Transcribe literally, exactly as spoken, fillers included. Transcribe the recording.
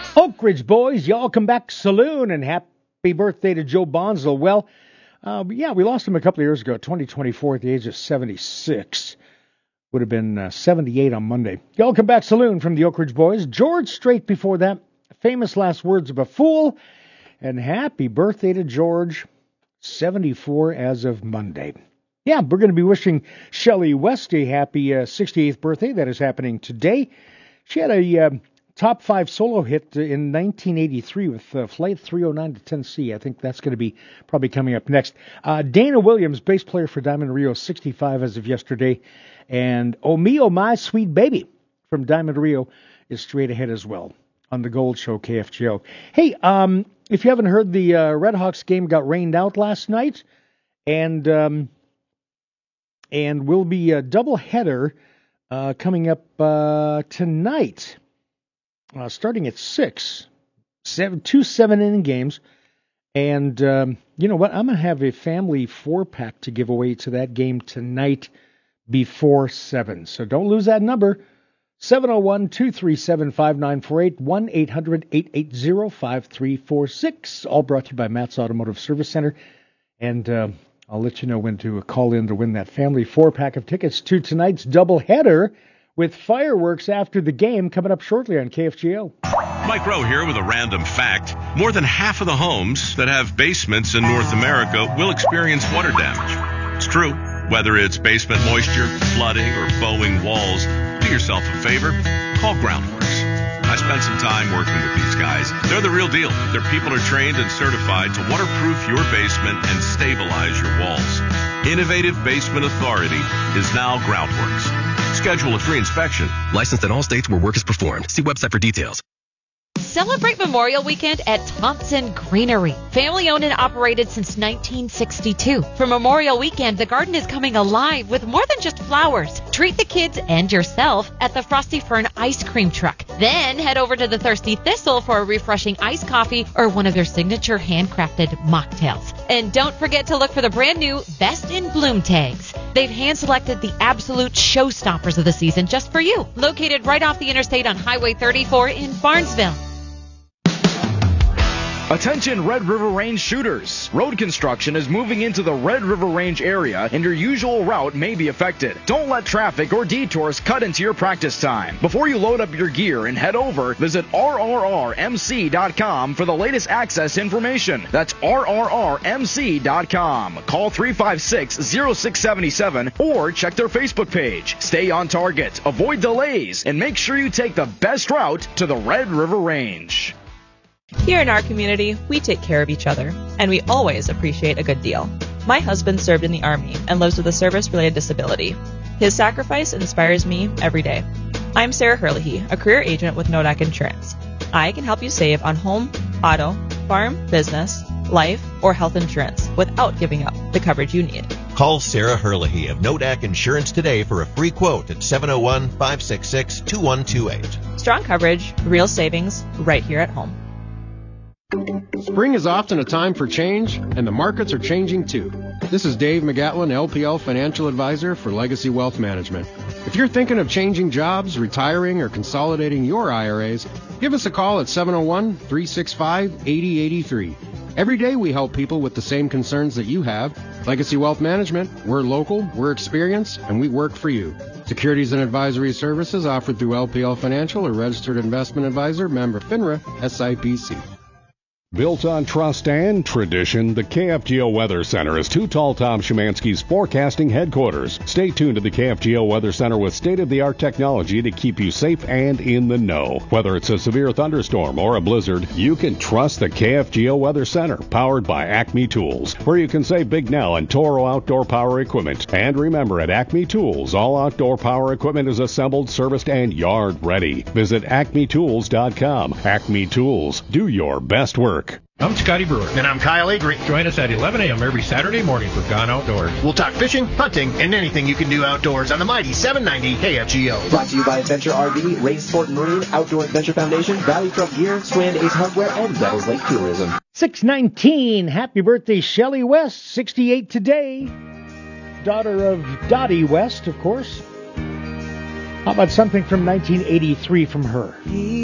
Oak Ridge boys, y'all come back saloon, and happy birthday to Joe Bonzo. Well, uh, yeah, we lost him a couple of years ago, twenty twenty-four, at the age of seventy-six. Would have been uh, seventy-eight on Monday. Y'all come back saloon from the Oak Ridge boys. George Strait before that, famous last words of a fool, and happy birthday to George, seventy-four as of Monday. Yeah, we're going to be wishing Shelley West a happy uh, sixty-eighth birthday. That is happening today. She had a uh, top five solo hit in nineteen eighty-three with uh, Flight three oh nine to Tennessee. I think that's going to be probably coming up next. Uh, Dana Williams, bass player for Diamond Rio, sixty-five as of yesterday. And Oh Me, Oh My Sweet Baby from Diamond Rio is straight ahead as well on the Gold Show, K F G O. Hey, um, if you haven't heard, the uh, Red Hawks game got rained out last night. And um, and will be a doubleheader uh, coming up uh, tonight. Uh, starting at six, seven, two seven-inning games. And um, you know what? I'm going to have a family four-pack to give away to that game tonight before seven. So don't lose that number, seven oh one, two three seven, five nine four eight, one eight hundred, eight eight zero, five three four six. All brought to you by Matt's Automotive Service Center. And uh, I'll let you know when to call in to win that family four-pack of tickets to tonight's doubleheader, with fireworks after the game coming up shortly on K F G O. Mike Rowe here with a random fact. More than half of the homes that have basements in North America will experience water damage. It's true. Whether it's basement moisture, flooding, or bowing walls, do yourself a favor. Call Groundworks. I spent some time working with these guys. They're the real deal. Their people are trained and certified to waterproof your basement and stabilize your walls. Innovative Basement Authority is now Groundworks. Schedule a free inspection. Licensed in all states where work is performed. See website for details. Celebrate Memorial Weekend at Thompson Greenery. Family owned and operated since nineteen sixty-two. For Memorial Weekend, the garden is coming alive with more than just flowers. Treat the kids and yourself at the Frosty Fern ice cream truck. Then head over to the Thirsty Thistle for a refreshing iced coffee or one of their signature handcrafted mocktails. And don't forget to look for the brand new Best in Bloom tags. They've hand-selected the absolute showstoppers of the season just for you. Located right off the interstate on Highway thirty-four in Barnesville. Attention Red River Range shooters. Road construction is moving into the Red River Range area and your usual route may be affected. Don't let traffic or detours cut into your practice time. Before you load up your gear and head over, visit R R R M C dot com for the latest access information. That's R R R M C dot com. Call three five six, zero six seven seven or check their Facebook page. Stay on target, avoid delays, and make sure you take the best route to the Red River Range. Here in our community, we take care of each other, and we always appreciate a good deal. My husband served in the Army and lives with a service-related disability. His sacrifice inspires me every day. I'm Sarah Herlihy, a career agent with Nodak Insurance. I can help you save on home, auto, farm, business, life, or health insurance without giving up the coverage you need. Call Sarah Herlihy of Nodak Insurance today for a free quote at seven oh one, five six six, two one two eight. Strong coverage, real savings, right here at home. Spring is often a time for change, and the markets are changing too. This is Dave McGatlin, L P L Financial Advisor for Legacy Wealth Management. If you're thinking of changing jobs, retiring, or consolidating your I R As, give us a call at seven oh one, three six five, eight oh eight three. Every day we help people with the same concerns that you have. Legacy Wealth Management, we're local, we're experienced, and we work for you. Securities and advisory services offered through L P L Financial, a registered investment advisor, member FINRA, S I P C. Built on trust and tradition, the K F G O Weather Center is Too Tall Tom Szymanski's forecasting headquarters. Stay tuned to the K F G O Weather Center with state-of-the-art technology to keep you safe and in the know. Whether it's a severe thunderstorm or a blizzard, you can trust the K F G O Weather Center, powered by Acme Tools, where you can save big now on Toro outdoor power equipment. And remember, at Acme Tools, all outdoor power equipment is assembled, serviced, and yard ready. Visit acme tools dot com. Acme Tools, do your best work. I'm Scotty Brewer. And I'm Kyle Avery. Join us at eleven a.m. every Saturday morning for Gone Outdoors. We'll talk fishing, hunting, and anything you can do outdoors on the mighty seven ninety K F G O. Brought to you by Adventure R V, Race Sport and Marine, Outdoor Adventure Foundation, Valley Truck Gear, Strand Ace Hardware, and Devils Lake Tourism. six nineteen, happy birthday, Shelley West, sixty-eight today. Daughter of Dottie West, of course. How about something from nineteen eighty-three from her?